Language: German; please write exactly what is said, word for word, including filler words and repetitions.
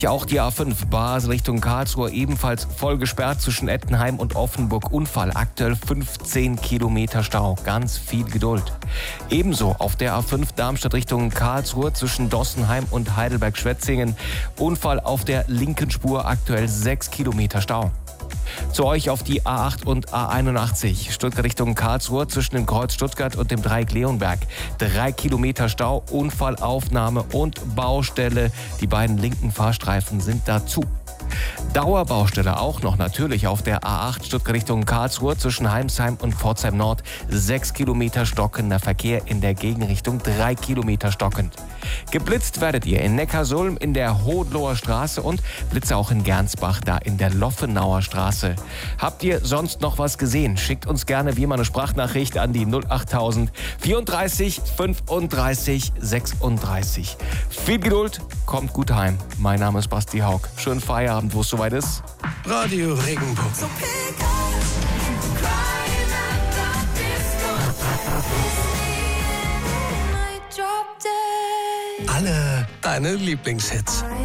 Auch die A fünf Basel Richtung Karlsruhe ebenfalls voll gesperrt zwischen Ettenheim und Offenburg. Unfall, aktuell fünfzehn Kilometer Stau. Ganz viel Geduld. Ebenso auf der A fünf Darmstadt Richtung Karlsruhe zwischen Dossenheim und Heidelberg-Schwetzingen. Unfall auf der linken Spur, aktuell sechs Kilometer Stau. Zu euch auf die A acht und A einundachtzig. Stuttgart Richtung Karlsruhe zwischen dem Kreuz Stuttgart und dem Dreieck Leonberg. Drei Kilometer Stau, Unfallaufnahme und Baustelle. Die beiden linken Fahrstreifen sind dazu. Dauerbaustelle auch noch natürlich auf der A acht Stuttgart Richtung Karlsruhe zwischen Heimsheim und Pforzheim Nord. Sechs Kilometer stockender Verkehr in der Gegenrichtung, drei Kilometer stockend. Geblitzt werdet ihr in Neckarsulm in der Hohenloher Straße und Blitze auch in Gernsbach, da in der Loffenauer Straße. Habt ihr sonst noch was gesehen? Schickt uns gerne wie immer eine Sprachnachricht an die null achttausend vierunddreißig fünfunddreißig sechsunddreißig. Viel Geduld, kommt gut heim. Mein Name ist Basti Haug. Schönen Feierabend, wo es soweit ist. Radio Regenbogen. So pick up, crying at the disco. Drop dead. Alle deine Lieblingshits.